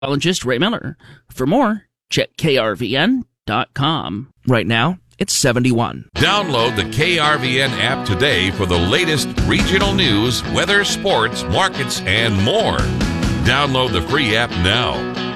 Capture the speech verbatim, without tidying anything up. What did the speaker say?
Meteorologist Ray Miller. For more, check K R V N dot com. Right now, it's seventy-one. Download the K R V N app today for the latest regional news, weather, sports, markets, and more. Download the free app now.